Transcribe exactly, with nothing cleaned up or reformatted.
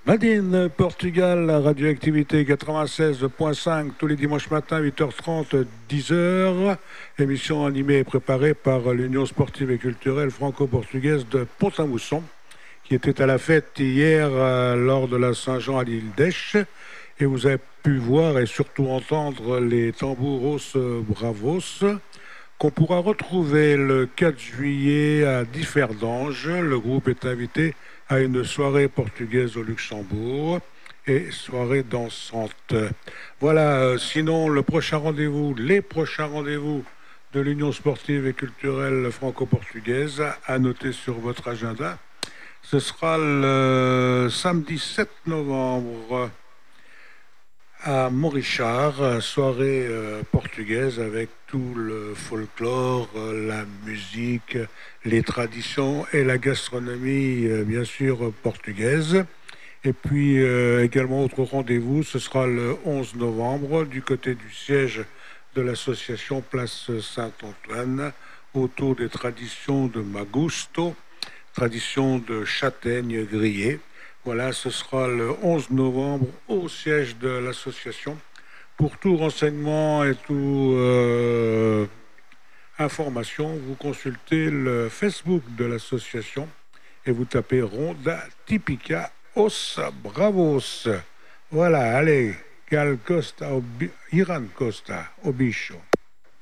Madine, Portugal, radioactivité quatre-vingt-seize virgule cinq tous les dimanches matins, huit heures trente, dix heures. Émission animée et préparée par l'Union sportive et culturelle franco-portugaise de Pont-à-Mousson, qui était à la fête hier euh, lors de la Saint-Jean à l'île d'Esch. Et vous avez pu voir et surtout entendre les tambouros bravos qu'on pourra retrouver le quatre juillet à Differdange. Le groupe est invité à une soirée portugaise au Luxembourg et soirée dansante. Voilà, euh, sinon le prochain rendez-vous, les prochains rendez-vous de l'Union sportive et culturelle franco-portugaise à noter sur votre agenda. Ce sera le samedi sept novembre à Montrichard, soirée euh, portugaise avec tout le folklore, euh, la musique, les traditions et la gastronomie, euh, bien sûr, portugaise. Et puis euh, également, autre rendez-vous, ce sera le onze novembre du côté du siège de l'association Place Saint-Antoine, autour des traditions de Magusto, tradition de châtaigne grillée. Voilà, ce sera le onze novembre au siège de l'association. Pour tout renseignement et tout euh, information, vous consultez le Facebook de l'association et vous tapez Ronda Típica os Bravos. Voilà, allez, Gal Costa, Iran Costa, au bicho.